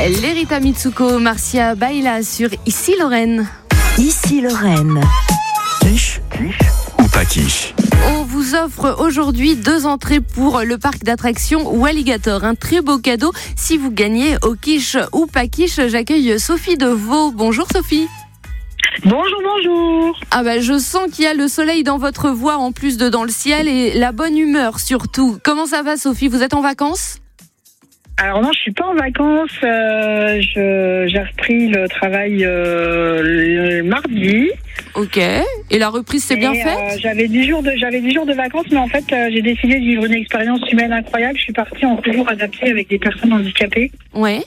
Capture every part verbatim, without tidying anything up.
Lerita Mitsuko, Marcia Baila sur Ici Lorraine. Ici Lorraine. Quiche ou pas quiche? On vous offre aujourd'hui deux entrées pour le parc d'attractions Walligator. Un très beau cadeau si vous gagnez au quiche ou pas quiche. J'accueille Sophie de Vaux. Bonjour Sophie. Bonjour, bonjour. Ah bah je sens qu'il y a le soleil dans votre voix en plus de dans le ciel et la bonne humeur surtout. Comment ça va Sophie? Vous êtes en vacances? Alors non, je suis pas en vacances. Euh, je, j'ai repris le travail euh, le mardi. Ok. Et la reprise s'est bien faite? euh, J'avais dix jours de j'avais dix jours de vacances, mais en fait euh, j'ai décidé de vivre une expérience humaine incroyable. Je suis partie en séjour adapté avec des personnes handicapées. Ouais.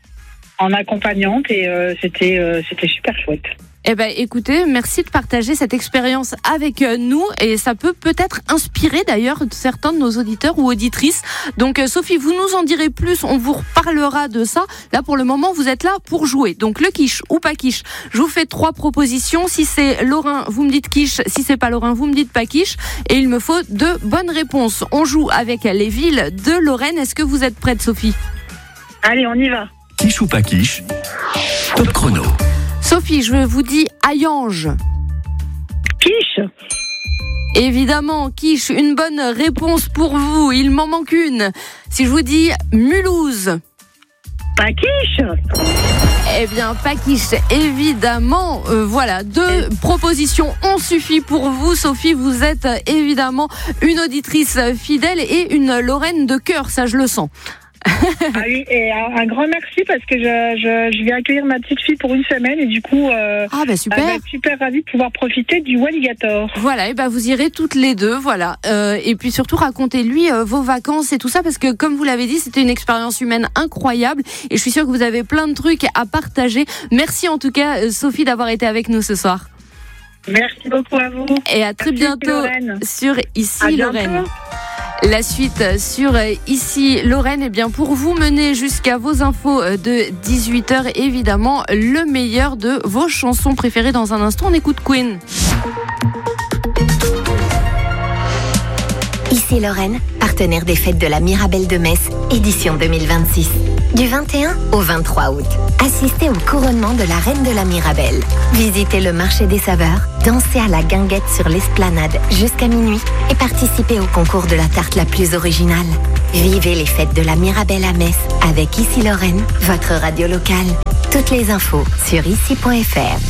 En accompagnante et euh, c'était euh, c'était super chouette. Eh ben, écoutez, merci de partager cette expérience avec nous et ça peut peut-être inspirer d'ailleurs certains de nos auditeurs ou auditrices. Donc, euh, Sophie, vous nous en direz plus, on vous reparlera de ça. Là, pour le moment, vous êtes là pour jouer. Donc, le quiche ou pas quiche. Je vous fais trois propositions. Si c'est Lorrain, vous me dites quiche. Si c'est pas Lorrain, vous me dites pas quiche. Et il me faut deux bonnes réponses. On joue avec les villes de Lorraine. Est-ce que vous êtes prête, Sophie? Allez, on y va. Quiche ou pas quiche? Top chrono. Sophie, je vous dis Hayange. Quiche. Évidemment, quiche, une bonne réponse pour vous. Il m'en manque une. Si je vous dis Mulhouse. Pas quiche. Eh bien, pas quiche, évidemment. Euh, voilà, deux propositions ont suffi pour vous. Sophie, vous êtes évidemment une auditrice fidèle et une Lorraine de cœur, ça je le sens. Ah oui, et un, un grand merci parce que je, je, je vais accueillir ma petite fille pour une semaine et du coup, euh, ah bah super. elle va être super ravie de pouvoir profiter du Walligator. Voilà, et ben vous irez toutes les deux, voilà. Euh, et puis surtout racontez-lui euh, vos vacances et tout ça parce que comme vous l'avez dit, c'était une expérience humaine incroyable et je suis sûre que vous avez plein de trucs à partager. Merci en tout cas Sophie d'avoir été avec nous ce soir. Merci beaucoup à vous. Et à très Merci, bientôt Lorraine. sur Ici à Lorraine. bientôt. La suite sur Ici Lorraine, eh bien pour vous mener jusqu'à vos infos de dix-huit heures, évidemment, le meilleur de vos chansons préférées. Dans un instant, on écoute Queen. Ici Lorraine, partenaire des fêtes de la Mirabelle de Metz, édition deux mille vingt-six. Du vingt et un au vingt-trois août, assistez au couronnement de la reine de la Mirabelle. Visitez le marché des saveurs, dansez à la guinguette sur l'esplanade jusqu'à minuit et participez au concours de la tarte la plus originale. Vivez les fêtes de la Mirabelle à Metz avec Ici Lorraine, votre radio locale. Toutes les infos sur ici point f r.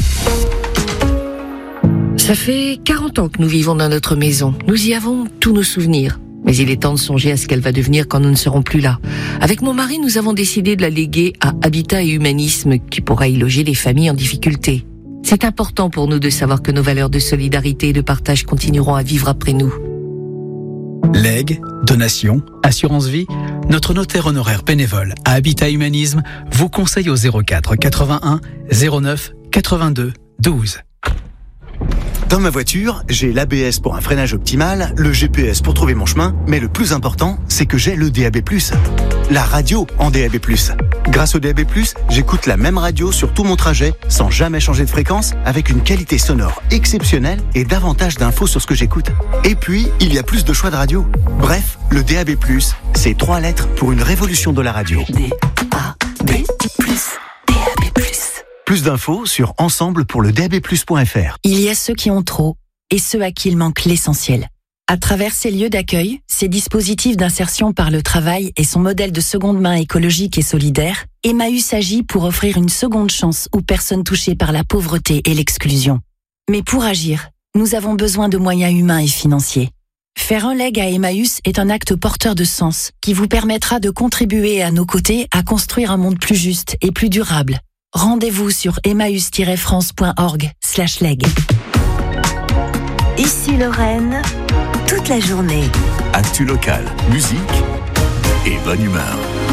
Ça fait quarante ans que nous vivons dans notre maison. Nous y avons tous nos souvenirs. Mais il est temps de songer à ce qu'elle va devenir quand nous ne serons plus là. Avec mon mari, nous avons décidé de la léguer à Habitat et Humanisme, qui pourra y loger les familles en difficulté. C'est important pour nous de savoir que nos valeurs de solidarité et de partage continueront à vivre après nous. Legs, donations, assurance vie, notre notaire honoraire bénévole à Habitat Humanisme vous conseille au zéro quatre quatre-vingt-un zéro neuf quatre-vingt-deux douze. Dans ma voiture, j'ai l'A B S pour un freinage optimal, le G P S pour trouver mon chemin, mais le plus important, c'est que j'ai le D A B plus. La radio en D A B plus. Grâce au D A B plus, j'écoute la même radio sur tout mon trajet, sans jamais changer de fréquence, avec une qualité sonore exceptionnelle et davantage d'infos sur ce que j'écoute. Et puis, il y a plus de choix de radio. Bref, le D A B plus, c'est trois lettres pour une révolution de la radio. D A B plus. D A B plus. Plus d'infos sur ensemble pour le D A B plus point f r. Il y a ceux qui ont trop et ceux à qui il manque l'essentiel. À travers ces lieux d'accueil, ces dispositifs d'insertion par le travail et son modèle de seconde main écologique et solidaire, Emmaüs agit pour offrir une seconde chance aux personnes touchées par la pauvreté et l'exclusion. Mais pour agir, nous avons besoin de moyens humains et financiers. Faire un leg à Emmaüs est un acte porteur de sens qui vous permettra de contribuer à nos côtés à construire un monde plus juste et plus durable. Rendez-vous sur emmaüs tiret france point org slash leg. Ici Lorraine, toute la journée. Actu local, musique et bonne humeur.